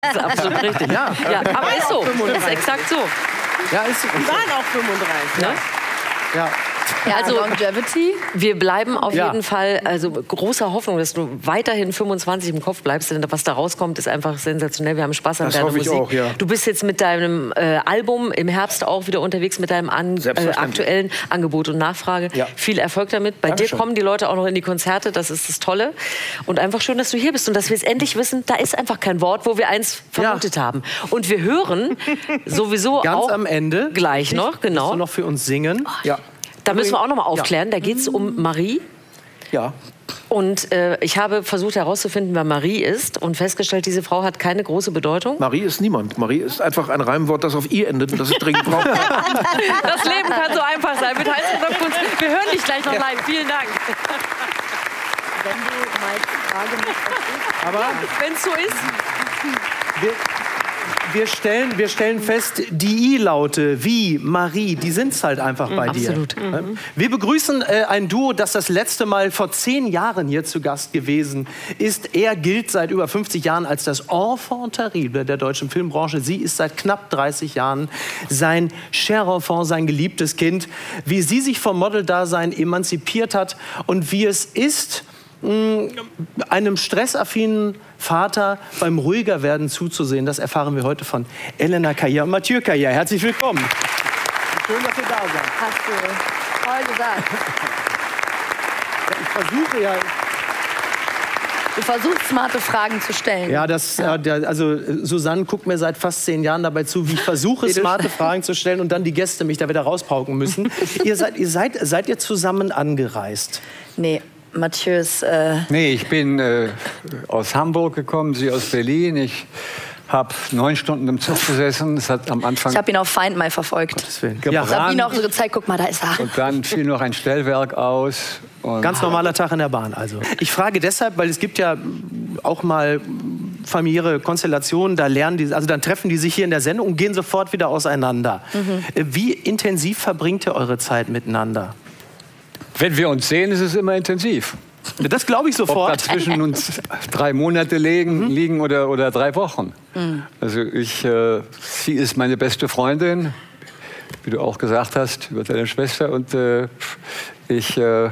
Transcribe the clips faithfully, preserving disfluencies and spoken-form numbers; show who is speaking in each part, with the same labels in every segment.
Speaker 1: Das ist absolut richtig. Ja, ja. Aber ist so. Das ist exakt so.
Speaker 2: Ja, ist,
Speaker 3: Die waren auch fünfunddreißig.
Speaker 1: Ne?
Speaker 2: ja.
Speaker 1: Ja, also
Speaker 4: Longevity.
Speaker 1: Wir bleiben auf
Speaker 2: Ja.
Speaker 1: jeden Fall, also großer Hoffnung, dass du weiterhin fünfundzwanzig im Kopf bleibst, denn was da rauskommt, ist einfach sensationell. Wir haben Spaß an
Speaker 2: Das
Speaker 1: deiner
Speaker 2: hoffe ich
Speaker 1: Musik.
Speaker 2: auch, ja.
Speaker 1: Du bist jetzt mit deinem äh, Album im Herbst auch wieder unterwegs mit deinem an, äh,
Speaker 2: Selbstverständlich.
Speaker 1: aktuellen Angebot und Nachfrage.
Speaker 2: Ja.
Speaker 1: Viel Erfolg damit. Bei
Speaker 2: Dankeschön.
Speaker 1: dir kommen die Leute auch noch in die Konzerte, das ist das Tolle. Und einfach schön, dass du hier bist und dass wir jetzt endlich wissen, da ist einfach kein Wort, wo wir eins vermutet
Speaker 2: Ja.
Speaker 1: haben. Und wir hören sowieso
Speaker 2: Ganz
Speaker 1: auch
Speaker 2: am Ende.
Speaker 1: gleich noch, genau.
Speaker 2: Willst du noch für uns singen? Ja.
Speaker 1: Da müssen wir auch noch mal aufklären. Da geht es um Marie.
Speaker 2: Ja.
Speaker 1: Und äh, ich habe versucht herauszufinden, wer Marie ist und festgestellt, diese Frau hat keine große Bedeutung.
Speaker 5: Marie ist niemand. Marie ist einfach ein Reimwort, das auf I endet und das ich dringend brauche.
Speaker 1: Das Leben kann so einfach sein. Mit Heinz Kunst. Wir hören dich gleich noch live. Vielen Dank.
Speaker 4: Wenn du mal die Frage mit
Speaker 2: Aber
Speaker 1: Wenn es so ist.
Speaker 2: wir, wir, stellen, wir stellen fest, die I-Laute wie Marie, die sind es halt einfach bei
Speaker 1: absolut.
Speaker 2: dir. Wir begrüßen äh, ein Duo, das das letzte Mal vor zehn Jahren hier zu Gast gewesen ist. Er gilt seit über fünfzig Jahren als das Enfant terrible der deutschen Filmbranche. Sie ist seit knapp dreißig Jahren sein Cher Enfant, sein geliebtes Kind. Wie sie sich vom Model-Dasein emanzipiert hat und wie es ist, einem stressaffinen Vater beim ruhiger werden zuzusehen, das erfahren wir heute von Elena Kayer und Mathieu Kayer. Herzlich willkommen. Schön, dass ihr da seid.
Speaker 4: Hast du toll gesagt.
Speaker 2: Ich versuche ja...
Speaker 4: Du versuchst, smarte Fragen zu stellen.
Speaker 2: Ja, das, ja. Äh, also Susanne guckt mir seit fast zehn Jahren dabei zu, wie ich versuche, smarte Fragen zu stellen und dann die Gäste mich da wieder rauspauken müssen. ihr seid, ihr seid, seid ihr zusammen angereist?
Speaker 4: Nee, Mathieu ist... Äh
Speaker 6: Nee, ich bin äh, aus Hamburg gekommen, sie aus Berlin. Ich habe neun Stunden im Zug gesessen. Es hat am Anfang
Speaker 4: ich habe ihn auf Find My verfolgt.
Speaker 2: Ja.
Speaker 4: Ich habe ihn auch so gezeigt, guck mal, da ist er.
Speaker 6: und dann fiel noch ein Stellwerk aus. Und
Speaker 2: Ganz normaler Tag in der Bahn also. Ich frage deshalb, weil es gibt ja auch mal familiäre Konstellationen, da lernen die, also dann treffen die sich hier in der Sendung und gehen sofort wieder auseinander. Mhm. Wie intensiv verbringt ihr eure Zeit miteinander?
Speaker 6: wenn wir uns sehen, ist es immer intensiv.
Speaker 2: Das glaube ich
Speaker 6: Ob
Speaker 2: sofort.
Speaker 6: dazwischen uns drei Monate liegen, mhm. liegen oder, oder drei Wochen. Mhm. Also ich, äh, sie ist meine beste Freundin, wie du auch gesagt hast, über deine Schwester. Und äh, ich, äh,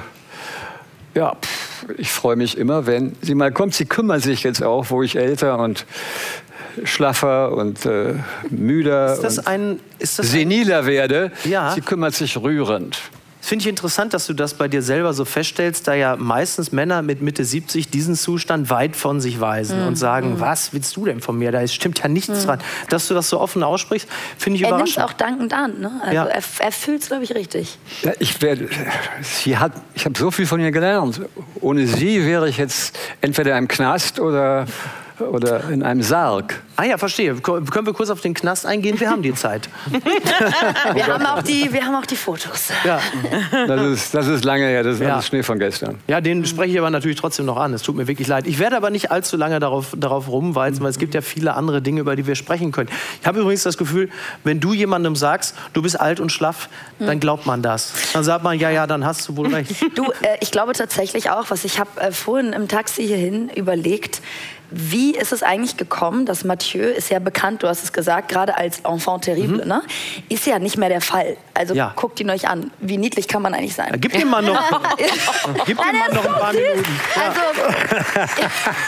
Speaker 6: ja, ich freue mich immer, wenn sie mal kommt. Sie kümmert sich jetzt auch, wo ich älter und schlaffer und äh, müder
Speaker 2: Ist das
Speaker 6: und
Speaker 2: ein, ist das
Speaker 6: seniler werde.
Speaker 2: Ja.
Speaker 6: Sie kümmert sich rührend.
Speaker 2: Finde ich interessant, dass du das bei dir selber so feststellst, da ja meistens Männer mit Mitte siebzig diesen Zustand weit von sich weisen mm. und sagen, mm. was willst du denn von mir? Da stimmt ja nichts mm. dran. Dass du das so offen aussprichst, finde ich
Speaker 4: er
Speaker 2: überraschend.
Speaker 4: Er nimmt es auch dankend an. Ne? Also
Speaker 2: ja.
Speaker 4: er, er fühlt es, glaube ich, richtig.
Speaker 6: Ja, ich werde, sie hat, ich habe so viel von ihr gelernt. Ohne sie wäre ich jetzt entweder im Knast oder, oder in einem Sarg.
Speaker 2: Ah ja, verstehe. Können wir kurz auf den Knast eingehen? Wir haben die Zeit.
Speaker 4: wir, haben auch die, wir haben auch die Fotos.
Speaker 2: Ja.
Speaker 6: Das ist, das ist lange her, das ist
Speaker 2: ja.
Speaker 6: alles Schnee von gestern.
Speaker 2: Ja, den spreche ich aber natürlich trotzdem noch an. Es tut mir wirklich leid. Ich werde aber nicht allzu lange darauf, darauf rumwalzen, weil es gibt ja viele andere Dinge, über die wir sprechen können. Ich habe übrigens das Gefühl, wenn du jemandem sagst, du bist alt und schlaff, hm. dann glaubt man das. Dann sagt man, ja, ja, dann hast du wohl recht.
Speaker 4: Du, äh, ich glaube tatsächlich auch, was ich habe äh, vorhin im Taxi hierhin überlegt, wie ist es eigentlich gekommen, dass Mathieu ist ja bekannt, du hast es gesagt, gerade als Enfant terrible, mhm. ne? Ist ja nicht mehr der Fall. Also ja. guckt ihn euch an. Wie niedlich kann man eigentlich sein?
Speaker 2: Ja, gib ihm mal noch, gib ihm mal noch ein paar
Speaker 4: süß.
Speaker 2: Minuten. Ja.
Speaker 4: Also,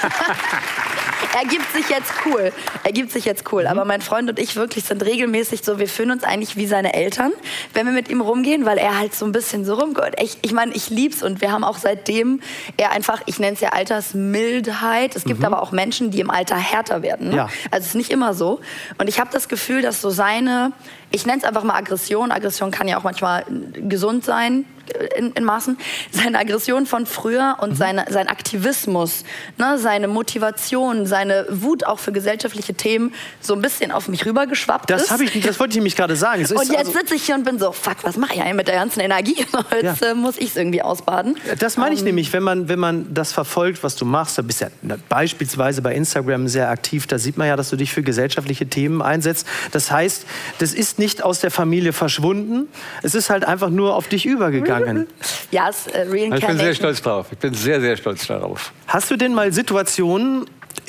Speaker 4: er gibt sich jetzt cool. Er gibt sich jetzt cool. Mhm. Aber mein Freund und ich wirklich sind regelmäßig so, wir fühlen uns eigentlich wie seine Eltern, wenn wir mit ihm rumgehen, weil er halt so ein bisschen so rumgehört. Ich, ich meine, ich lieb's und wir haben auch seitdem er einfach, ich nenne es ja Altersmildheit. Es gibt mhm. aber auch Menschen, die im Alter härter werden. Ne? Ja. Also es ist nicht immer so. Und ich habe das Gefühl, dass so seine, ich nenne es einfach mal Aggression. Aggression kann ja auch manchmal gesund sein. In, in Maßen, seine Aggression von früher und mhm. seine, sein Aktivismus, ne, seine Motivation, seine Wut auch für gesellschaftliche Themen so ein bisschen auf mich rübergeschwappt
Speaker 2: das
Speaker 4: ist.
Speaker 2: Hab ich, das wollte ich nämlich gerade sagen. Es ist
Speaker 4: und jetzt
Speaker 2: also
Speaker 4: sitze ich hier und bin so, fuck, was mache ich eigentlich mit der ganzen Energie? Jetzt ja. äh, muss ich es irgendwie ausbaden.
Speaker 2: Das meine ich um, nämlich, wenn man, wenn man das verfolgt, was du machst, da bist ja beispielsweise bei Instagram sehr aktiv, da sieht man ja, dass du dich für gesellschaftliche Themen einsetzt. Das heißt, das ist nicht aus der Familie verschwunden, es ist halt einfach nur auf dich übergegangen.
Speaker 4: Ja, es, äh,
Speaker 6: ich bin sehr stolz drauf. Ich bin sehr, sehr stolz darauf.
Speaker 2: Hast du denn mal Situationen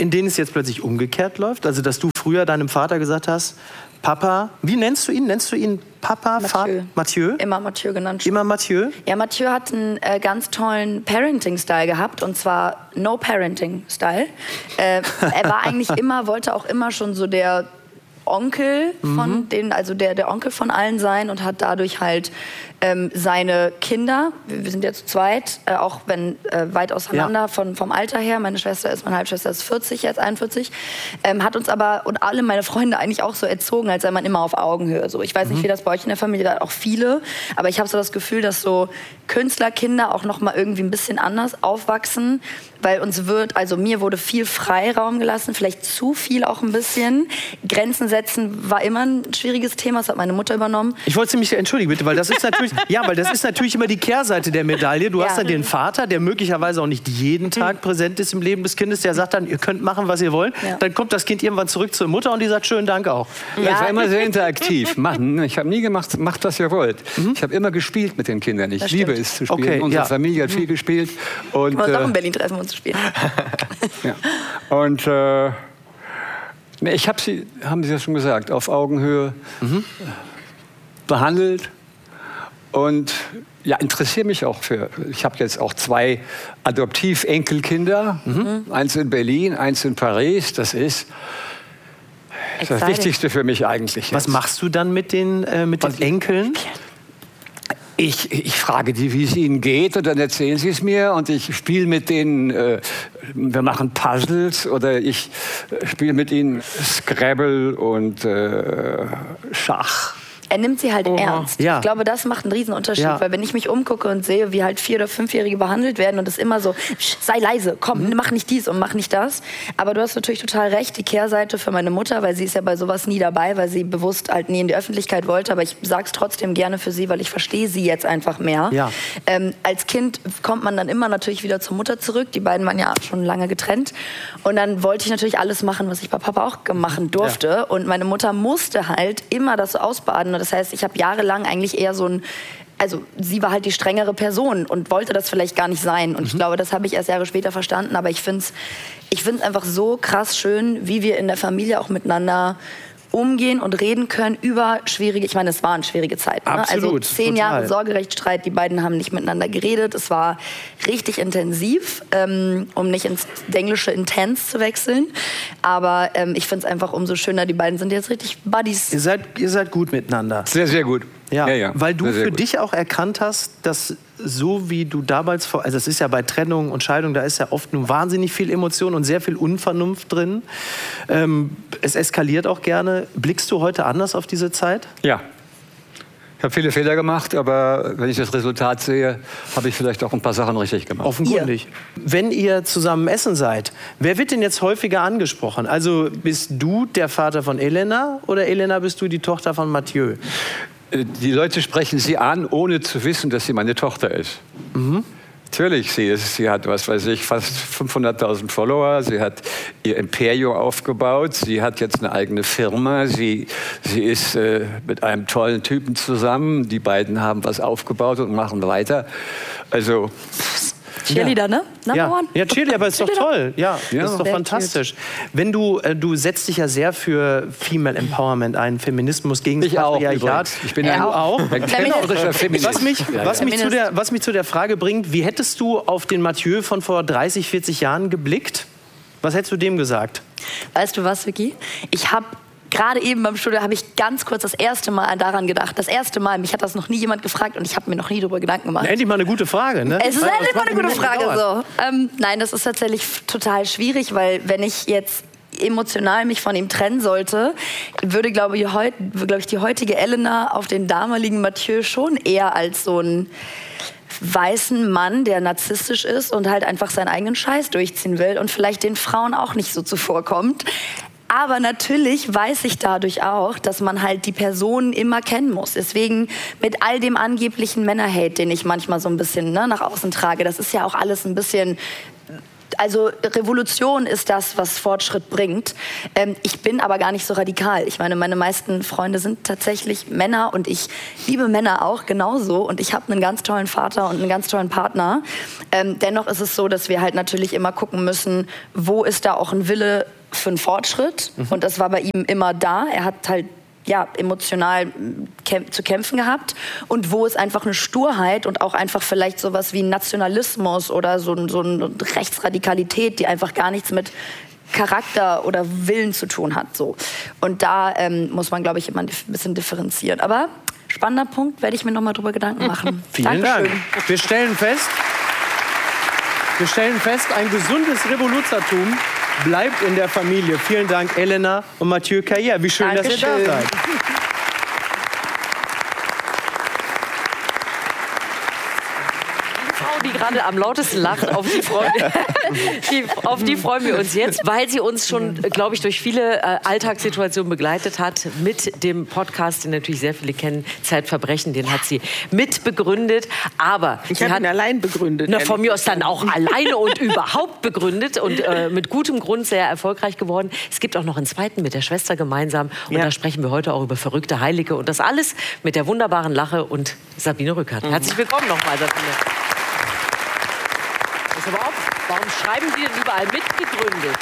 Speaker 2: in denen es jetzt plötzlich umgekehrt läuft? Also, dass du früher deinem Vater gesagt hast, Papa, wie nennst du ihn? Nennst du ihn Papa, Vater? Mathieu?
Speaker 4: Immer Mathieu genannt.
Speaker 2: Immer Mathieu?
Speaker 4: Ja, Mathieu hat einen äh, ganz tollen Parenting-Style gehabt, und zwar No-Parenting-Style. Äh, er war eigentlich immer, wollte auch immer schon so der Onkel von mhm. den, also der, der Onkel von allen sein, und hat dadurch halt ähm, seine Kinder, wir sind ja zu zweit, äh, auch wenn äh, weit auseinander ja. von, vom Alter her, meine Schwester ist, meine Halbschwester ist vierzig, jetzt einundvierzig, ähm, hat uns aber und alle meine Freunde eigentlich auch so erzogen, als sei man immer auf Augenhöhe. So, ich weiß mhm. nicht, wie das bei euch in der Familie war, auch viele, aber ich habe so das Gefühl, dass so Künstlerkinder auch noch mal irgendwie ein bisschen anders aufwachsen, weil uns wird, also mir wurde viel Freiraum gelassen, vielleicht zu viel auch ein bisschen. Grenzen setzen war immer ein schwieriges Thema, das hat meine Mutter übernommen.
Speaker 2: Ich wollte mich entschuldigen, bitte, weil das ist natürlich, ja, weil das ist natürlich immer die Kehrseite der Medaille. Du ja. hast dann den Vater, der möglicherweise auch nicht jeden Tag präsent ist im Leben des Kindes, der sagt dann, ihr könnt machen, was ihr wollt. Ja. Dann kommt das Kind irgendwann zurück zur Mutter und die sagt, schönen Dank auch.
Speaker 6: Ja. Das war immer sehr interaktiv. Machen. Ich habe nie gemacht, macht, was ihr wollt. Mhm. Ich habe immer gespielt mit den Kindern. Ich liebe es zu spielen. Okay, Unsere ja. Familie hat viel gespielt. Und,
Speaker 4: wir
Speaker 6: äh,
Speaker 4: auch in Berlin treffen uns zu spielen.
Speaker 6: ja. Und äh, ich habe sie, haben Sie ja schon gesagt, auf Augenhöhe mhm. behandelt. Und ja, interessiere mich auch für. Ich habe jetzt auch zwei Adoptiv-Enkelkinder. Mhm. Eins in Berlin, eins in Paris. Das ist Exciting. Das Wichtigste für mich eigentlich.
Speaker 2: Was jetzt. machst du dann mit den, äh, mit den Enkeln?
Speaker 6: Ich, ich frage die, wie es ihnen geht, und dann erzählen sie es mir, und ich spiele mit denen, äh, wir machen Puzzles, oder ich spiele mit ihnen Scrabble und äh, Schach.
Speaker 4: Er nimmt sie halt
Speaker 2: Oha.
Speaker 4: ernst.
Speaker 2: Ja.
Speaker 4: Ich glaube, das macht einen riesen Unterschied, ja. weil wenn ich mich umgucke und sehe, wie halt Vier- oder Fünfjährige behandelt werden und es immer so, sei leise, komm, mhm. mach nicht dies und mach nicht das. Aber du hast natürlich total recht, die Kehrseite für meine Mutter, weil sie ist ja bei sowas nie dabei, weil sie bewusst halt nie in die Öffentlichkeit wollte, aber ich sag's trotzdem gerne für sie, weil ich verstehe sie jetzt einfach mehr.
Speaker 2: Ja.
Speaker 4: Ähm, als Kind kommt man dann immer natürlich wieder zur Mutter zurück, die beiden waren ja schon lange getrennt, und dann wollte ich natürlich alles machen, was ich bei Papa auch machen durfte, ja. und meine Mutter musste halt immer das so ausbaden. Das heißt, ich habe jahrelang eigentlich eher so ein, also sie war halt die strengere Person und wollte das vielleicht gar nicht sein. Und mhm. ich glaube, das habe ich erst Jahre später verstanden. Aber ich finde es ich find's einfach so krass schön, wie wir in der Familie auch miteinander umgehen und reden können über schwierige, ich meine, es waren schwierige Zeiten. Ne?
Speaker 2: Absolut,
Speaker 4: also zehn
Speaker 2: total.
Speaker 4: Jahre Sorgerechtsstreit, die beiden haben nicht miteinander geredet. Es war richtig intensiv, ähm, um nicht ins Englische intens zu wechseln. Aber ähm, ich finde es einfach umso schöner, die beiden sind jetzt richtig Buddies.
Speaker 2: Ihr seid, ihr seid gut miteinander.
Speaker 6: Sehr, sehr gut.
Speaker 2: Ja,
Speaker 6: ja, ja.
Speaker 2: Weil du
Speaker 6: sehr, sehr
Speaker 2: für
Speaker 6: gut.
Speaker 2: dich auch erkannt hast, dass so wie du damals, vor, also es ist ja bei Trennung und Scheidung, da ist ja oft nur wahnsinnig viel Emotion und sehr viel Unvernunft drin. Ähm, es eskaliert auch gerne. Blickst du heute anders auf diese Zeit?
Speaker 6: Ja. Ich habe viele Fehler gemacht, aber wenn ich das Resultat sehe, habe ich vielleicht auch ein paar Sachen richtig gemacht.
Speaker 2: Offenkundig. Ihr. Wenn ihr zusammen essen seid, wer wird denn jetzt häufiger angesprochen? Also bist du der Vater von Elena oder Elena bist du die Tochter von Mathieu?
Speaker 6: Die Leute sprechen sie an, ohne zu wissen, dass sie meine Tochter ist. Mhm. Natürlich, sie, ist, sie hat, was weiß ich, fast fünfhunderttausend Follower, sie hat ihr Imperium aufgebaut, sie hat jetzt eine eigene Firma, sie, sie ist äh, mit einem tollen Typen zusammen, die beiden haben was aufgebaut und machen weiter. Also...
Speaker 4: Cheerleader, ne? Number
Speaker 2: ja.
Speaker 4: one.
Speaker 2: Ja, Cheerleader, aber ist doch toll. Ja,
Speaker 6: ja.
Speaker 2: das ist doch
Speaker 4: Sehr
Speaker 2: fantastisch. Cute. Wenn du, äh, du setzt dich ja sehr für Female Empowerment ein, Feminismus gegen das Patriarchat.
Speaker 6: Ich bin ja
Speaker 2: auch
Speaker 6: ein kämpferischer Feminist.
Speaker 2: Was mich, was, mich zu der, was mich zu der Frage bringt, wie hättest du auf den Mathieu von vor dreißig, vierzig Jahren geblickt? Was hättest du dem gesagt?
Speaker 4: Weißt du was, Vicky? Ich habe gerade eben beim Studio habe ich ganz kurz das erste Mal daran gedacht. Das erste Mal, mich hat das noch nie jemand gefragt und ich habe mir noch nie darüber Gedanken gemacht.
Speaker 2: Endlich mal eine gute Frage, ne?
Speaker 4: Es ist endlich mal eine gute Frage, so. Ähm, nein, das ist tatsächlich total schwierig, weil wenn ich jetzt emotional mich von ihm trennen sollte, würde, glaube ich, heut, glaube ich, die heutige Elena auf den damaligen Mathieu schon eher als so ein weißen Mann, der narzisstisch ist und halt einfach seinen eigenen Scheiß durchziehen will und vielleicht den Frauen auch nicht so zuvorkommt. Aber natürlich weiß ich dadurch auch, dass man halt die Personen immer kennen muss. Deswegen mit all dem angeblichen Männerhate, den ich manchmal so ein bisschen ne, nach außen trage, das ist ja auch alles ein bisschen Also Revolution ist das, was Fortschritt bringt. Ähm, ich bin aber gar nicht so radikal. Ich meine, meine meisten Freunde sind tatsächlich Männer und ich liebe Männer auch genauso. Und ich habe einen ganz tollen Vater und einen ganz tollen Partner. Ähm, dennoch ist es so, dass wir halt natürlich immer gucken müssen, wo ist da auch ein Wille für einen Fortschritt. Mhm. Und das war bei ihm immer da. Er hat halt ja, emotional kämp- zu kämpfen gehabt und wo ist einfach eine Sturheit und auch einfach vielleicht sowas wie Nationalismus oder so, so eine Rechtsradikalität, die einfach gar nichts mit Charakter oder Willen zu tun hat. So. Und da ähm, muss man, glaube ich, immer ein bisschen differenzieren. Aber spannender Punkt, werde ich mir noch mal drüber Gedanken machen.
Speaker 2: Vielen
Speaker 4: Dankeschön.
Speaker 2: Dank. Wir stellen fest, wir stellen fest, ein gesundes Revoluzertum bleibt in der Familie. Vielen Dank, Elena und Mathieu Carrière. Wie schön,
Speaker 4: Dankeschön.
Speaker 2: dass ihr da seid.
Speaker 1: Die gerade am lautesten lacht, auf die, freuen, die, auf die freuen wir uns jetzt, weil sie uns schon, glaube ich, durch viele äh, Alltagssituationen begleitet hat mit dem Podcast, den natürlich sehr viele kennen, Zeitverbrechen, den hat sie mitbegründet, aber
Speaker 3: ich
Speaker 1: sie
Speaker 3: habe
Speaker 1: hat
Speaker 3: ihn allein begründet.
Speaker 1: Na, von mir aus dann auch alleine und überhaupt begründet und äh, mit gutem Grund sehr erfolgreich geworden. Es gibt auch noch einen zweiten mit der Schwester gemeinsam und
Speaker 3: ja.
Speaker 1: da sprechen wir heute auch über verrückte Heilige und das alles mit der wunderbaren Lache und Sabine Rückert. Mhm. Herzlich willkommen nochmal, Sabine. Das ist aber auch, warum schreiben Sie denn überall mitgegründet?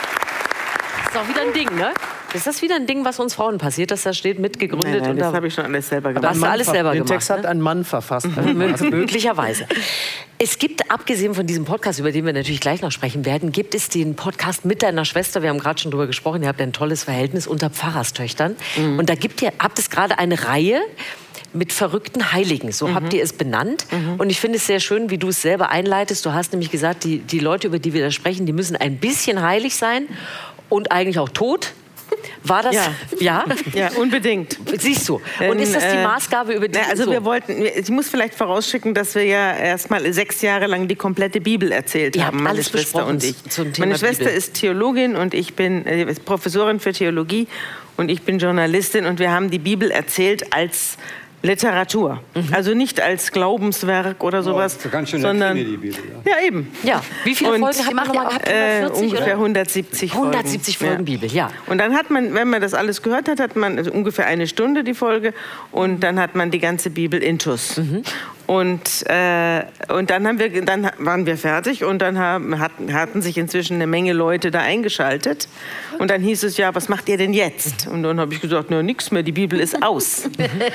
Speaker 1: Das ist auch wieder ein Ding, ne? Ist das wieder ein Ding, was uns Frauen passiert, dass da steht mitgegründet?
Speaker 3: Nein, nein, das habe ich schon alles selber gemacht.
Speaker 1: Hast du alles selber
Speaker 2: Den
Speaker 1: gemacht,
Speaker 2: Text hat
Speaker 1: ne?
Speaker 2: ein Mann verfasst.
Speaker 1: Also möglicherweise. Es gibt, abgesehen von diesem Podcast, über den wir natürlich gleich noch sprechen werden, gibt es den Podcast mit deiner Schwester. Wir haben gerade schon drüber gesprochen. Ihr habt ein tolles Verhältnis unter Pfarrerstöchtern. Mhm. Und da gibt ihr, habt es gerade eine Reihe mit verrückten Heiligen. So mhm. habt ihr es benannt. Mhm. Und ich finde es sehr schön, wie du es selber einleitest. Du hast nämlich gesagt, die, die Leute, über die wir da sprechen, die müssen ein bisschen heilig sein und eigentlich auch tot. War das?
Speaker 3: Ja.
Speaker 1: Ja,
Speaker 3: ja unbedingt.
Speaker 1: Siehst du. Und ist das die Maßgabe, über die...
Speaker 3: Na, also
Speaker 1: so.
Speaker 3: wir wollten, ich muss vielleicht vorausschicken, dass wir ja erst mal sechs Jahre lang die komplette Bibel erzählt
Speaker 1: Ihr
Speaker 3: haben,
Speaker 1: habt
Speaker 3: meine
Speaker 1: alles
Speaker 3: Schwester und ich.
Speaker 1: zum Thema
Speaker 3: Meine Schwester
Speaker 1: Bibel.
Speaker 3: ist Theologin und ich bin äh, Professorin für Theologie und ich bin Journalistin und wir haben die Bibel erzählt als Literatur. Mhm. Also nicht als Glaubenswerk oder sowas,
Speaker 6: oh, ganz schön
Speaker 3: sondern
Speaker 6: Krimi, die Bibel, ja.
Speaker 3: ja eben.
Speaker 1: Ja, wie viele
Speaker 3: und
Speaker 1: Folgen hat man nochmal gehabt?
Speaker 3: Äh,
Speaker 1: hundertvierzig,
Speaker 3: ungefähr
Speaker 1: oder?
Speaker 3: hundertsiebzig Folgen.
Speaker 1: hundertsiebzig Folgen
Speaker 3: ja.
Speaker 1: Bibel, ja.
Speaker 3: Und dann hat man, wenn man das alles gehört hat, hat man also ungefähr eine Stunde die Folge und dann hat man die ganze Bibel intus. Mhm. Und, äh, und dann, haben wir, dann waren wir fertig und dann haben, hatten, hatten sich inzwischen eine Menge Leute da eingeschaltet. Und dann hieß es, ja, was macht ihr denn jetzt? Und dann habe ich gesagt, na, nix mehr, die Bibel ist aus.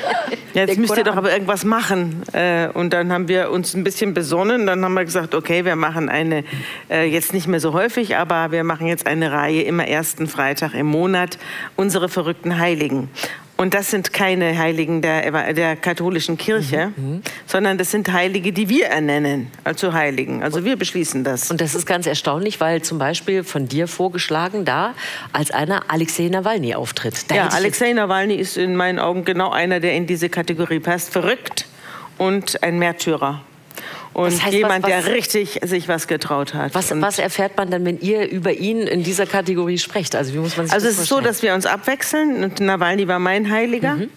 Speaker 3: Jetzt müsst ihr doch aber irgendwas machen. Äh, und dann haben wir uns ein bisschen besonnen. Dann haben wir gesagt, okay, wir machen eine, äh, jetzt nicht mehr so häufig, aber wir machen jetzt eine Reihe immer ersten Freitag im Monat, unsere verrückten Heiligen. Und das sind keine Heiligen der, der katholischen Kirche, mhm. sondern das sind Heilige, die wir ernennen als Heiligen. Also wir beschließen das.
Speaker 1: Und das ist ganz erstaunlich, weil zum Beispiel von dir vorgeschlagen da als einer Alexei Nawalny auftritt. Da
Speaker 3: ja, Alexei Nawalny ist in meinen Augen genau einer, der in diese Kategorie passt. Verrückt und ein Märtyrer. Und
Speaker 1: das heißt,
Speaker 3: jemand,
Speaker 1: was, was,
Speaker 3: der richtig sich was getraut hat.
Speaker 1: Was, was erfährt man dann, wenn ihr über ihn in dieser Kategorie sprecht? Also wie muss man sich
Speaker 3: Also
Speaker 1: das
Speaker 3: es ist so, dass wir uns abwechseln. Und Nawalny war mein Heiliger. Mhm.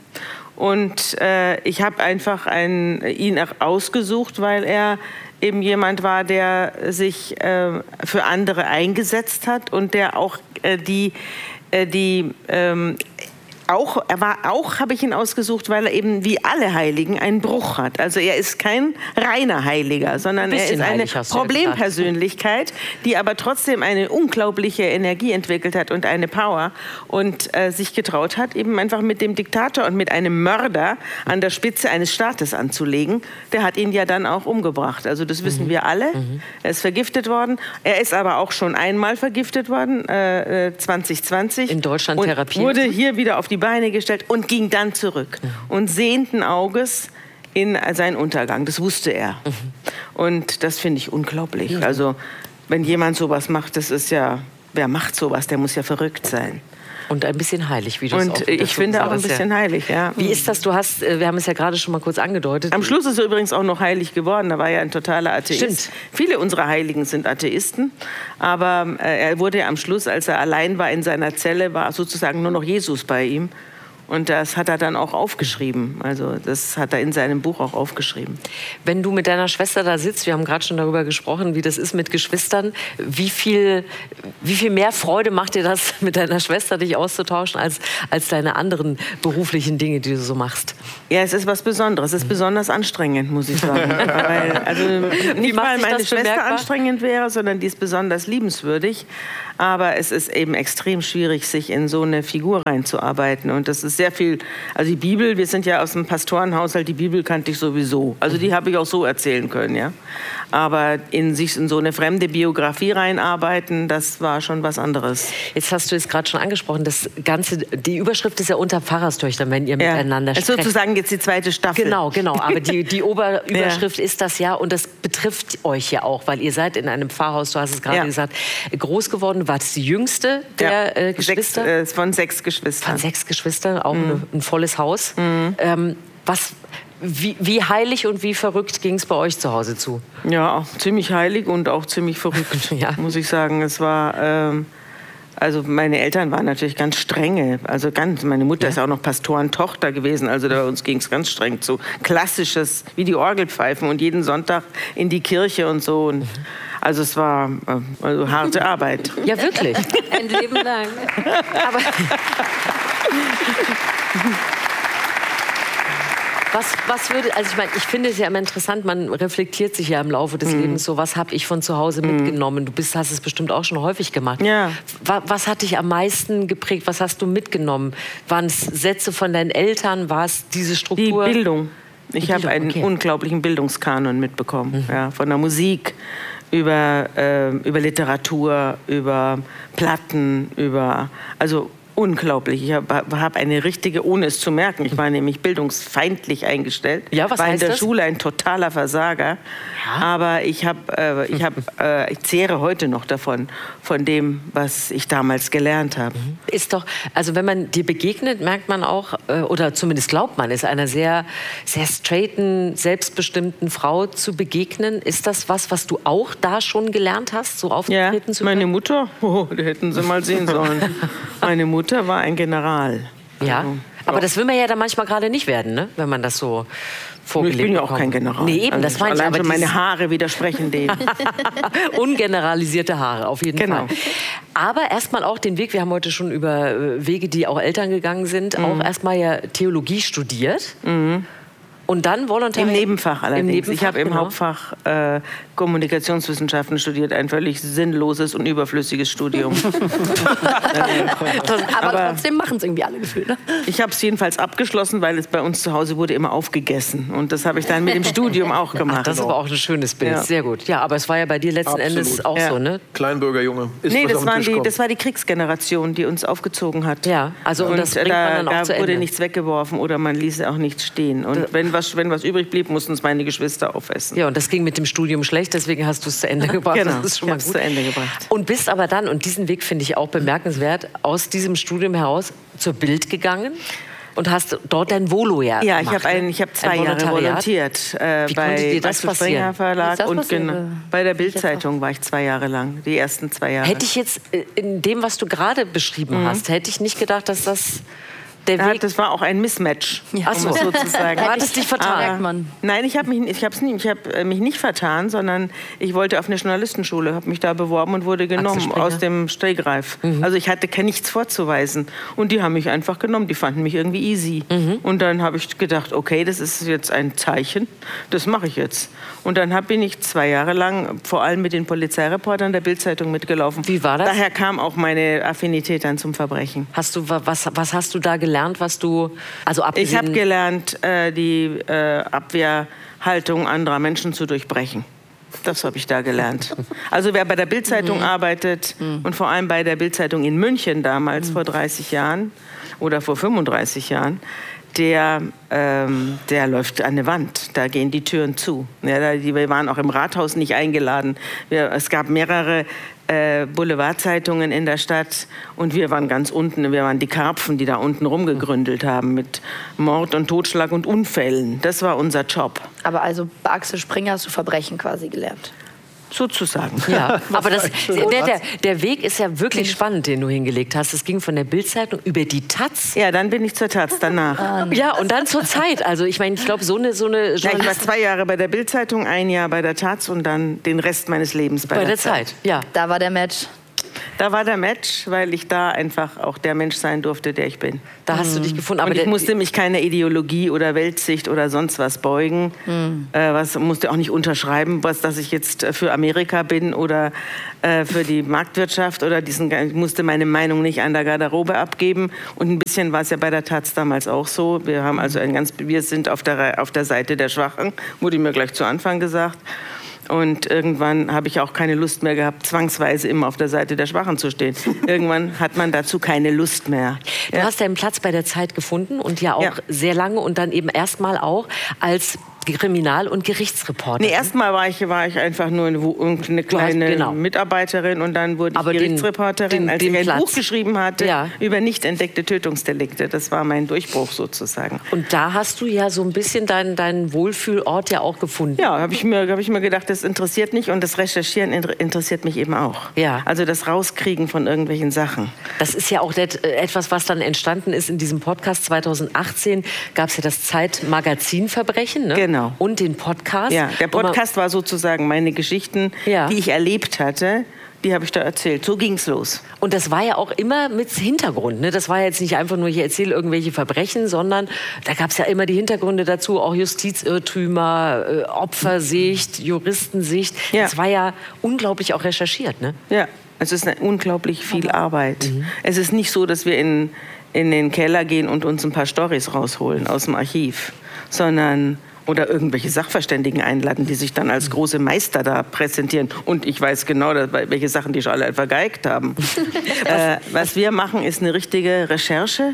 Speaker 3: Und äh, ich habe einfach einen, ihn ausgesucht, weil er eben jemand war, der sich äh, für andere eingesetzt hat und der auch äh, die, äh, die ähm, Auch, er war auch, habe ich ihn ausgesucht, weil er eben wie alle Heiligen einen Bruch hat. Also er ist kein reiner Heiliger, sondern er ist eine Problempersönlichkeit, die aber trotzdem eine unglaubliche Energie entwickelt hat und eine Power und äh, sich getraut hat, eben einfach mit dem Diktator und mit einem Mörder an der Spitze eines Staates anzulegen. Der hat ihn ja dann auch umgebracht. Also das wissen mhm. wir alle. Mhm. Er ist vergiftet worden. Er ist aber auch schon einmal vergiftet worden, äh, zwanzig zwanzig.
Speaker 1: In Deutschland
Speaker 3: und
Speaker 1: therapiert.
Speaker 3: Wurde hier wieder auf die Beine gestellt und ging dann zurück mhm. und sehenden Auges in seinen Untergang. Das wusste er. Mhm. Und das finde ich unglaublich. Mhm. Also wenn jemand sowas macht, das ist ja, wer macht sowas? Der muss ja verrückt sein.
Speaker 1: Und ein bisschen heilig, wie du es auch
Speaker 3: Und ich finde auch ein bisschen ja. heilig, ja.
Speaker 1: Wie ist das? Du hast, wir haben es ja gerade schon mal kurz angedeutet.
Speaker 3: Am Schluss ist er übrigens auch noch heilig geworden. Da war ja ein totaler Atheist.
Speaker 1: Stimmt.
Speaker 3: Viele unserer Heiligen sind Atheisten. Aber er wurde ja am Schluss, als er allein war in seiner Zelle, war sozusagen nur noch Jesus bei ihm. Und das hat er dann auch aufgeschrieben. Also das hat er in seinem Buch auch aufgeschrieben.
Speaker 1: Wenn du mit deiner Schwester da sitzt, wir haben gerade schon darüber gesprochen, wie das ist mit Geschwistern, wie viel, wie viel mehr Freude macht dir das, mit deiner Schwester dich auszutauschen, als, als deine anderen beruflichen Dinge, die du so machst?
Speaker 3: Ja, es ist was Besonderes. Es ist besonders anstrengend, muss ich sagen. weil, also nicht, weil meine Schwester bemerkbar? anstrengend wäre, sondern die ist besonders liebenswürdig. Aber es ist eben extrem schwierig, sich in so eine Figur reinzuarbeiten. Und das ist sehr viel, also die Bibel, wir sind ja aus dem Pastorenhaushalt, die Bibel kannte ich sowieso. Also die habe ich auch so erzählen können, ja. Aber in sich in so eine fremde Biografie reinarbeiten, das war schon was anderes.
Speaker 1: Jetzt hast du es gerade schon angesprochen, das Ganze, die Überschrift ist ja unter Pfarrerstöchtern, wenn ihr ja. miteinander sprecht.
Speaker 3: Das ist sozusagen jetzt die zweite Staffel.
Speaker 1: Genau, genau. Aber die, die Oberüberschrift ja. ist das ja, und das betrifft euch ja auch, weil ihr seid in einem Pfarrhaus, du hast es gerade ja. gesagt, groß geworden. War das die jüngste der ja. äh, Geschwister?
Speaker 3: Sechs, äh, von sechs Geschwistern.
Speaker 1: Von sechs Geschwistern, auch mhm. eine, ein volles Haus. Mhm. Ähm, was... Wie, wie heilig und wie verrückt ging es bei euch zu Hause zu?
Speaker 3: Ja, auch ziemlich heilig und auch ziemlich verrückt, ja. muss ich sagen. Es war, ähm, also meine Eltern waren natürlich ganz strenge. Also ganz, meine Mutter ja. ist auch noch Pastorentochter gewesen. Also bei uns ging es ganz streng zu. Klassisches, wie die Orgelpfeifen und jeden Sonntag in die Kirche und so. Und also es war äh, also harte Arbeit.
Speaker 1: Ja, wirklich.
Speaker 7: Ein Leben lang.
Speaker 1: Aber Was, was würde, also ich meine, ich finde es ja immer interessant, man reflektiert sich ja im Laufe des mm. Lebens so, was habe ich von zu Hause mm. mitgenommen? Du bist, hast es bestimmt auch schon häufig gemacht.
Speaker 3: Ja.
Speaker 1: Was, was hat dich am meisten geprägt? Was hast du mitgenommen? Waren es Sätze von deinen Eltern? War es diese Struktur?
Speaker 3: Die Bildung. Ich habe einen okay. unglaublichen Bildungskanon mitbekommen. Mhm. Ja, von der Musik über, äh, über Literatur, über Platten, über... also unglaublich. Ich habe hab eine richtige, ohne es zu merken, ich war nämlich bildungsfeindlich eingestellt.
Speaker 1: Ja, was
Speaker 3: war
Speaker 1: heißt
Speaker 3: in der
Speaker 1: das?
Speaker 3: Schule ein totaler Versager. Ja. Aber ich, hab, äh, ich, hab, äh, ich zehre heute noch davon, von dem, was ich damals gelernt habe.
Speaker 1: Ist doch, also wenn man dir begegnet, merkt man auch, äh, oder zumindest glaubt man, ist einer sehr, sehr straighten, selbstbestimmten Frau zu begegnen. Ist das was, was du auch da schon gelernt hast, so auftreten
Speaker 3: ja,
Speaker 1: zu können?
Speaker 3: Meine Mutter, oh, die hätten sie mal sehen sollen. Meine Mutter Mutter war ein General.
Speaker 1: Ja,
Speaker 3: also,
Speaker 1: aber ja. das will man ja dann manchmal gerade nicht werden, ne? Wenn man das so vorgelebt bekommt.
Speaker 3: Ich bin ja auch kein General.
Speaker 1: Nee, eben, das
Speaker 3: also,
Speaker 1: meine ich.
Speaker 3: Aber meine Haare widersprechen dem.
Speaker 1: Ungeneralisierte Haare, auf jeden
Speaker 3: genau.
Speaker 1: Fall. Aber erstmal auch den Weg, wir haben heute schon über Wege, die auch Eltern gegangen sind, mhm. auch erstmal ja Theologie studiert.
Speaker 3: Mhm.
Speaker 1: Und dann Volontariat?
Speaker 3: Im Nebenfach allerdings.
Speaker 1: Im Nebenfach,
Speaker 3: ich habe im
Speaker 1: genau.
Speaker 3: Hauptfach äh, Kommunikationswissenschaften studiert, ein völlig sinnloses und überflüssiges Studium.
Speaker 4: das, aber, aber trotzdem machen es irgendwie alle gefühlt. Ne?
Speaker 3: Ich habe es jedenfalls abgeschlossen, weil es bei uns zu Hause wurde immer aufgegessen. Und das habe ich dann mit dem Studium auch gemacht.
Speaker 1: Ach, das ist aber auch ein schönes Bild, ja. sehr gut. Ja, aber es war ja bei dir letzten Absolut. Endes auch ja. so, ne?
Speaker 5: Kleinbürgerjunge. Ist
Speaker 3: nee,
Speaker 5: was
Speaker 3: das,
Speaker 5: auf den
Speaker 3: waren
Speaker 5: Tisch
Speaker 3: die,
Speaker 5: kommt.
Speaker 3: das war die Kriegsgeneration, die uns aufgezogen hat.
Speaker 1: Ja, also und, und das bringt
Speaker 3: da,
Speaker 1: man dann auch
Speaker 3: da
Speaker 1: zu Ende.
Speaker 3: wurde nichts weggeworfen oder man ließ auch nichts stehen. Und wenn was, wenn was übrig blieb, mussten es meine Geschwister aufessen.
Speaker 1: Ja, und das ging mit dem Studium schlecht, deswegen hast du es zu Ende gebracht.
Speaker 3: Genau,
Speaker 1: das ist schon mal gut.
Speaker 3: zu Ende gebracht.
Speaker 1: Und bist aber dann, und diesen Weg finde ich auch bemerkenswert, aus diesem Studium heraus zur Bild gegangen und hast dort dein Volo ja
Speaker 3: Ja,
Speaker 1: gemacht,
Speaker 3: ich habe ein, ich hab zwei
Speaker 1: ein
Speaker 3: Jahre volontiert äh,
Speaker 1: Wie
Speaker 3: bei
Speaker 1: konnte dir das
Speaker 3: Axel Springer
Speaker 1: passieren?
Speaker 3: Verlag
Speaker 4: das
Speaker 3: und genau, bei der Bild-Zeitung war ich zwei Jahre lang, die ersten zwei Jahre.
Speaker 1: Hätte ich jetzt äh, in dem, was du gerade beschrieben mhm. hast, hätte ich nicht gedacht, dass das der Weg...
Speaker 3: Ja, das war auch ein Mismatch,
Speaker 1: ja.
Speaker 3: um es so zu sagen.
Speaker 1: Du hattest dich vertan.
Speaker 3: Aber, nein, ich habe mich, ich hab's nie, ich hab mich nicht vertan, sondern ich wollte auf eine Journalistenschule, habe mich da beworben und wurde genommen aus dem Stegreif. Mhm. Also ich hatte nichts vorzuweisen. Und die haben mich einfach genommen, die fanden mich irgendwie easy. Mhm. Und dann habe ich gedacht, okay, das ist jetzt ein Zeichen, das mache ich jetzt. Und dann hab, bin ich zwei Jahre lang vor allem mit den Polizeireportern der Bild-Zeitung mitgelaufen.
Speaker 1: Wie war das?
Speaker 3: Daher kam auch meine Affinität dann zum Verbrechen.
Speaker 1: Hast du, was, was hast du da gelernt, was du, also abgesehen...
Speaker 3: Ich habe gelernt, äh, die äh, Abwehrhaltung anderer Menschen zu durchbrechen. Das habe ich da gelernt. Also wer bei der Bild-Zeitung mhm. arbeitet mhm. und vor allem bei der Bild-Zeitung in München damals, mhm. vor dreißig Jahren oder vor fünfunddreißig Jahren, der, ähm, der läuft an eine Wand. Da gehen die Türen zu. Ja, da, die, wir waren auch im Rathaus nicht eingeladen. Wir, es gab mehrere äh, Boulevardzeitungen in der Stadt und wir waren ganz unten. Wir waren die Karpfen, die da unten rumgegründelt haben mit Mord und Totschlag und Unfällen. Das war unser Job.
Speaker 4: Aber also bei Axel Springer hast du Verbrechen quasi gelernt?
Speaker 3: Sozusagen.
Speaker 1: Ja, aber das, der, der, der Weg ist ja wirklich spannend, den du hingelegt hast. Es ging von der Bild-Zeitung über die Taz.
Speaker 3: Ja, dann bin ich zur Taz danach.
Speaker 1: Ja, und dann zur Zeit. Also ich meine, ich glaube, so eine, so eine
Speaker 3: Ja, ich war zwei Jahre bei der Bild-Zeitung, ein Jahr bei der Taz und dann den Rest meines Lebens bei,
Speaker 1: bei
Speaker 3: der,
Speaker 1: der Zeit.
Speaker 3: Zeit.
Speaker 1: Ja.
Speaker 4: Da war der Match.
Speaker 3: Da war der Match, weil ich da einfach auch der Mensch sein durfte, der ich bin.
Speaker 1: Da hast du dich gefunden. Aber
Speaker 3: und ich
Speaker 1: der,
Speaker 3: musste mich keiner Ideologie oder Weltsicht oder sonst was beugen. Mhm. Äh, was musste auch nicht unterschreiben, was, dass ich jetzt für Amerika bin oder äh, für die Marktwirtschaft oder diesen. Ich musste meine Meinung nicht an der Garderobe abgeben. Und ein bisschen war es ja bei der Taz damals auch so. Wir haben also ein ganz, wir sind auf der auf der Seite der Schwachen, wurde mir gleich zu Anfang gesagt. Und irgendwann habe ich auch keine Lust mehr gehabt, zwangsweise immer auf der Seite der Schwachen zu stehen. Irgendwann hat man dazu keine Lust mehr.
Speaker 1: Du
Speaker 3: Ja.
Speaker 1: hast deinen Platz bei der Zeit gefunden und ja auch
Speaker 3: Ja.
Speaker 1: sehr lange und dann eben erstmal auch als Kriminal- und Gerichtsreporter.
Speaker 3: Nee, erstmal war ich, war ich einfach nur eine, eine kleine
Speaker 1: genau.
Speaker 3: Mitarbeiterin und dann wurde ich
Speaker 1: Aber den-
Speaker 3: Gerichtsreporterin,
Speaker 1: den-
Speaker 3: als
Speaker 1: den
Speaker 3: ich ein
Speaker 1: Platz.
Speaker 3: Buch geschrieben hatte
Speaker 1: Ja.
Speaker 3: über nicht entdeckte Tötungsdelikte. Das war mein Durchbruch sozusagen.
Speaker 1: Und da hast du ja so ein bisschen deinen, deinen Wohlfühlort ja auch gefunden.
Speaker 3: Ja, habe ich, mir- hab ich mir gedacht, das interessiert mich und das Recherchieren inter- interessiert mich eben auch.
Speaker 1: Ja.
Speaker 3: Also das Rauskriegen von irgendwelchen Sachen.
Speaker 1: Das ist ja auch det- etwas, was dann entstanden ist in diesem Podcast. zweitausendachtzehn gab es ja das Zeit-Magazin Verbrechen, ne?
Speaker 3: Genau.
Speaker 1: Und den Podcast.
Speaker 3: Ja, der
Speaker 1: Und man-
Speaker 3: Podcast war sozusagen meine Geschichten,
Speaker 1: Ja.
Speaker 3: die ich erlebt hatte, die habe ich da erzählt. So ging's los.
Speaker 1: Und das war ja auch immer mit Hintergrund. Ne? Das war jetzt nicht einfach nur, ich erzähle irgendwelche Verbrechen, sondern da gab es ja immer die Hintergründe dazu, auch Justizirrtümer, äh, Opfersicht, Juristensicht.
Speaker 3: Ja.
Speaker 1: Das war ja unglaublich auch recherchiert. Ne?
Speaker 3: Ja, es ist eine unglaublich viel Arbeit. Es ist nicht so, dass wir in, in den Keller gehen und uns ein paar Storys rausholen aus dem Archiv, sondern oder irgendwelche Sachverständigen einladen, die sich dann als große Meister da präsentieren. Und ich weiß genau, dass- welche Sachen die schon alle vergeigt haben. äh, was wir machen, ist eine richtige Recherche.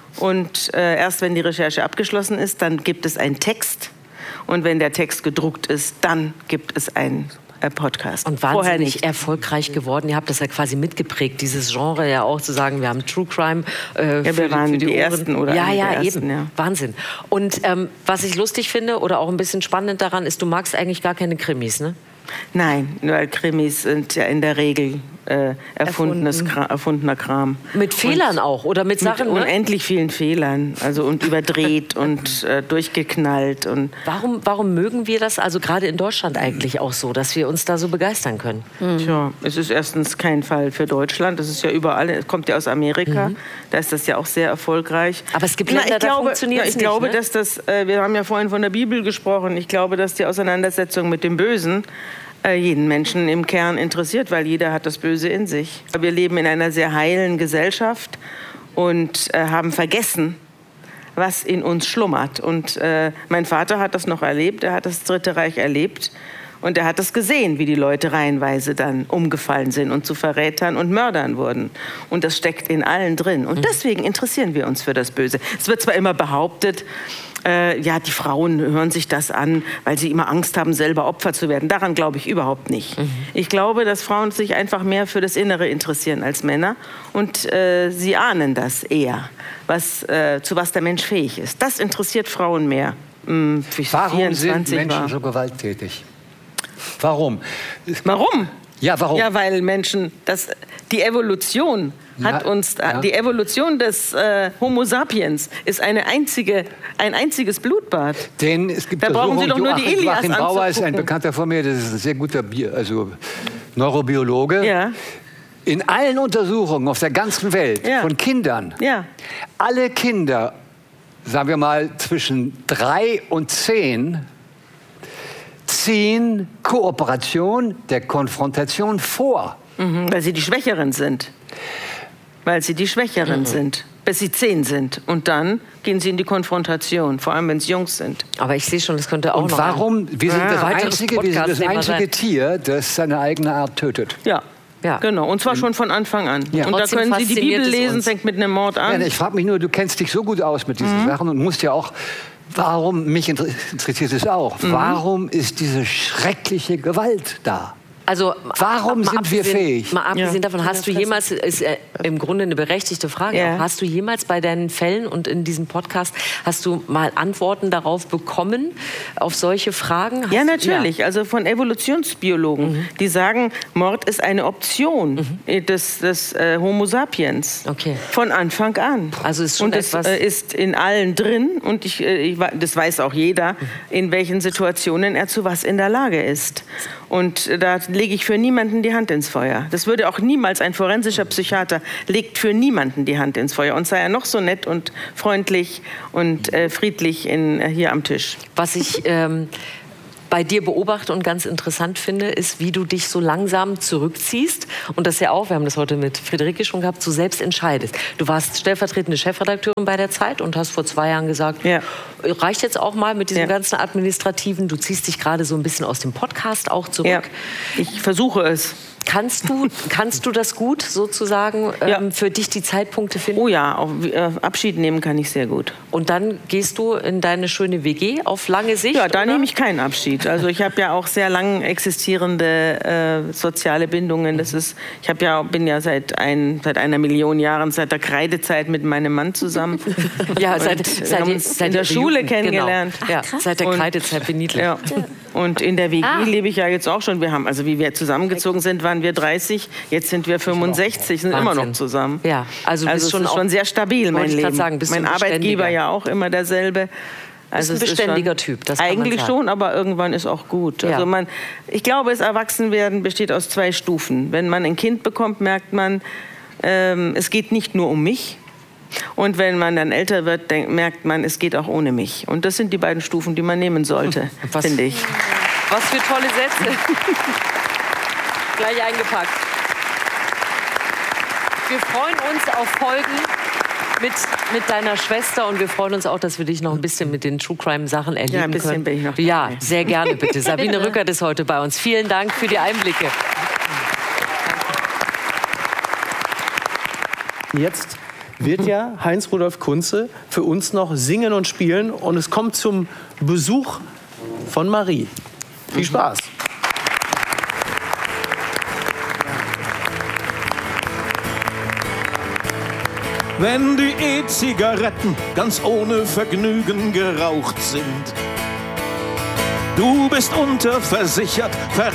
Speaker 3: Und äh, erst wenn die Recherche abgeschlossen ist, dann gibt es einen Text. Und wenn der Text gedruckt ist, dann gibt es einen äh, Podcast.
Speaker 1: Und
Speaker 3: Vorher
Speaker 1: wahnsinnig
Speaker 3: nicht.
Speaker 1: erfolgreich geworden. Ihr habt das ja quasi mitgeprägt, dieses Genre ja auch zu sagen, wir haben True Crime. Äh,
Speaker 3: Ja, wir waren die
Speaker 1: Ohren.
Speaker 3: Ersten oder
Speaker 1: Ja,
Speaker 3: eine
Speaker 1: ja,
Speaker 3: der
Speaker 1: eben.
Speaker 3: Ersten, ja.
Speaker 1: Wahnsinn. Und ähm, was ich lustig finde oder auch ein bisschen spannend daran ist, du magst eigentlich gar keine Krimis, ne?
Speaker 3: Nein, weil Krimis sind ja in der Regel äh, erfundenes
Speaker 4: Erfunden.
Speaker 3: Kra erfundener Kram.
Speaker 1: Mit Fehlern auch oder mit Sachen,
Speaker 3: Mit
Speaker 1: ne?
Speaker 3: unendlich vielen Fehlern. Also und überdreht und äh, durchgeknallt. Und
Speaker 1: Warum, warum mögen wir das also gerade in Deutschland eigentlich auch so, dass wir uns da so begeistern können?
Speaker 3: tja, es ist erstens kein Fall für Deutschland. Das ist ja überall, es kommt ja aus Amerika. Da ist das ja auch sehr erfolgreich.
Speaker 1: Aber es gibt
Speaker 3: Na,
Speaker 1: Länder,
Speaker 3: ich
Speaker 1: da
Speaker 3: glaube,
Speaker 1: funktioniert's
Speaker 3: ja, ich
Speaker 1: nicht,
Speaker 3: glaube,
Speaker 1: ne?
Speaker 3: dass das, äh, wir haben ja vorhin von der Bibel gesprochen. Ich glaube, dass die Auseinandersetzung mit dem Bösen äh, jeden Menschen im Kern interessiert, weil jeder hat das Böse in sich. Wir leben in einer sehr heilen Gesellschaft und äh, haben vergessen, was in uns schlummert. Und äh, mein Vater hat das noch erlebt, er hat das Dritte Reich erlebt. Und er hat das gesehen, wie die Leute reihenweise dann umgefallen sind und zu Verrätern und Mördern wurden. Und das steckt in allen drin. Und deswegen interessieren wir uns für das Böse. Es wird zwar immer behauptet, äh, ja, die Frauen hören sich das an, weil sie immer Angst haben, selber Opfer zu werden. Daran glaube ich überhaupt nicht. Mhm. Ich glaube, dass Frauen sich einfach mehr für das Innere interessieren als Männer. Und äh, sie ahnen das eher, was, äh, zu was der Mensch fähig ist. Das interessiert Frauen mehr. Hm,
Speaker 6: Warum sind Menschen
Speaker 3: war.
Speaker 6: so gewalttätig? Warum?
Speaker 3: Warum?
Speaker 6: Ja, warum?
Speaker 3: Ja, weil Menschen, das, die Evolution hat
Speaker 6: Ja,
Speaker 3: uns,
Speaker 6: ja.
Speaker 3: die Evolution des äh, Homo sapiens ist eine einzige, ein einziges Blutbad.
Speaker 6: Denn es gibt
Speaker 3: Da brauchen Sie
Speaker 6: Untersuchungen,
Speaker 3: doch nur die
Speaker 6: Joachim,
Speaker 3: Ilias
Speaker 6: Joachim Bauer ist ein
Speaker 3: anzugucken.
Speaker 6: Bekannter von mir, das ist ein sehr guter Bi also Neurobiologe.
Speaker 3: Ja,
Speaker 6: In allen Untersuchungen auf der ganzen Welt
Speaker 3: Ja.
Speaker 6: von Kindern,
Speaker 3: ja,
Speaker 6: alle Kinder, sagen wir mal zwischen drei und zehn, ziehen Kooperation der Konfrontation vor.
Speaker 3: mhm, weil sie die Schwächeren sind. Weil sie die Schwächeren
Speaker 6: Mhm.
Speaker 3: sind, bis sie zehn sind. Und dann gehen sie in die Konfrontation, vor allem wenn es Jungs sind.
Speaker 1: Aber ich sehe schon, das könnte auch
Speaker 6: Und
Speaker 1: noch
Speaker 6: warum? Wir sind
Speaker 1: ein
Speaker 6: das
Speaker 1: weiteres
Speaker 6: einzige, wir sind das
Speaker 1: Podcast-Thema
Speaker 6: einzige
Speaker 1: sein.
Speaker 6: Tier, das seine eigene Art tötet.
Speaker 3: Ja.
Speaker 1: Ja.
Speaker 3: Genau, und zwar schon von Anfang an.
Speaker 6: Ja.
Speaker 3: Und da
Speaker 1: Trotzdem
Speaker 3: können Sie die
Speaker 1: fasziniert
Speaker 3: Bibel
Speaker 1: es
Speaker 3: lesen,
Speaker 1: uns.
Speaker 3: fängt mit einem Mord an.
Speaker 6: Ja, ich frage mich nur, du kennst dich so gut aus mit diesen Sachen und musst ja auch, warum, mich inter- interessiert es auch, warum ist diese schreckliche Gewalt da?
Speaker 1: Also,
Speaker 6: Warum
Speaker 1: mal
Speaker 6: sind wir
Speaker 1: abgesehen-
Speaker 6: fähig?
Speaker 1: Mal abgesehen
Speaker 3: Ja.
Speaker 1: davon, hast du jemals, ist äh, im Grunde eine berechtigte Frage,
Speaker 3: Ja.
Speaker 1: auch, hast du jemals bei deinen Fällen und in diesem Podcast, hast du mal Antworten darauf bekommen, auf solche Fragen? Hast
Speaker 3: Ja,
Speaker 1: du-
Speaker 3: natürlich. Also von Evolutionsbiologen,
Speaker 1: Mhm.
Speaker 3: die sagen, Mord ist eine Option des, des äh, Homo sapiens.
Speaker 1: Okay.
Speaker 3: Von Anfang an.
Speaker 1: Also ist schon
Speaker 3: und es
Speaker 1: etwas-
Speaker 3: äh, ist in allen drin und ich, äh, ich, wa- das weiß auch jeder, in welchen Situationen er zu was in der Lage ist. Und äh, da lege ich für niemanden die Hand ins Feuer. Das würde auch niemals ein forensischer Psychiater legt für niemanden die Hand ins Feuer. Und sei er noch so nett und freundlich und äh, friedlich in, äh, hier am Tisch.
Speaker 1: Was ich ähm, bei dir beobachte und ganz interessant finde, ist, wie du dich so langsam zurückziehst und das ja auch, wir haben das heute mit Friederike schon gehabt, so selbst entscheidest. Du warst stellvertretende Chefredakteurin bei der Zeit und hast vor zwei Jahren gesagt,
Speaker 3: Ja.
Speaker 1: reicht jetzt auch mal mit diesem
Speaker 3: Ja.
Speaker 1: ganzen Administrativen. Du ziehst dich gerade so ein bisschen aus dem Podcast auch zurück.
Speaker 3: Ja, ich versuche es.
Speaker 1: Kannst du, kannst du das gut sozusagen ähm,
Speaker 3: Ja.
Speaker 1: für dich die Zeitpunkte finden?
Speaker 3: Oh ja, auch, äh, Abschied nehmen kann ich sehr gut.
Speaker 1: Und dann gehst du in deine schöne W G auf lange Sicht?
Speaker 3: Ja, da
Speaker 1: oder?
Speaker 3: nehme ich keinen Abschied. Also ich habe ja auch sehr lang existierende äh, soziale Bindungen. Das ist, ich habe ja, bin ja seit, ein, seit einer Million Jahren, seit der Kreidezeit mit meinem Mann zusammen.
Speaker 1: Ja,
Speaker 3: Und
Speaker 1: seit,
Speaker 3: wir
Speaker 1: seit,
Speaker 3: haben
Speaker 1: seit,
Speaker 3: uns in der Schule
Speaker 1: Jugend,
Speaker 3: kennengelernt.
Speaker 1: Genau. Ja, seit der
Speaker 3: Und-
Speaker 1: Kreidezeit bin niedlich.
Speaker 3: Ja. Und in der W G
Speaker 4: Ah.
Speaker 3: lebe ich ja jetzt auch schon. Wir haben, also wie wir zusammengezogen sind, waren wir dreißig. Jetzt sind wir fünfundsechzig, sind immer
Speaker 1: Wahnsinn.
Speaker 3: noch zusammen.
Speaker 1: Ja, also,
Speaker 3: Also
Speaker 1: bist
Speaker 3: es
Speaker 1: schon
Speaker 3: ist
Speaker 1: auch,
Speaker 3: schon sehr stabil, mein
Speaker 1: wollte ich grad
Speaker 3: Leben.
Speaker 1: sagen, bist du
Speaker 3: mein
Speaker 1: ein
Speaker 3: Arbeitgeber
Speaker 1: beständiger.
Speaker 3: ja auch immer derselbe. Also
Speaker 1: ein
Speaker 3: es ist
Speaker 1: beständiger
Speaker 3: schon,
Speaker 1: Typ, das kann man
Speaker 3: Eigentlich
Speaker 1: sagen.
Speaker 3: schon, aber irgendwann ist auch gut.
Speaker 1: Ja.
Speaker 3: Also man, ich glaube, das Erwachsenwerden besteht aus zwei Stufen. Wenn man ein Kind bekommt, merkt man, ähm, es geht nicht nur um mich. Und wenn man dann älter wird, denk, merkt man, es geht auch ohne mich. Und das sind die beiden Stufen, die man nehmen sollte,
Speaker 1: Was-
Speaker 3: finde ich.
Speaker 1: Was für tolle Sätze. Gleich eingepackt. Wir freuen uns auf Folgen mit, mit deiner Schwester und wir freuen uns auch, dass wir dich noch ein bisschen mit den True Crime Sachen erleben
Speaker 3: Ja, ein bisschen
Speaker 1: können.
Speaker 3: bin ich noch
Speaker 1: Ja,
Speaker 3: dabei.
Speaker 1: sehr gerne bitte. Sabine
Speaker 4: Bitte.
Speaker 1: Rückert ist heute bei uns. Vielen Dank für die Einblicke.
Speaker 2: Jetzt wird ja Heinz-Rudolf Kunze für uns noch singen und spielen und es kommt zum Besuch von Marie. Viel Spaß.
Speaker 7: Wenn die E-Zigaretten ganz ohne Vergnügen geraucht sind. Du bist unterversichert, ver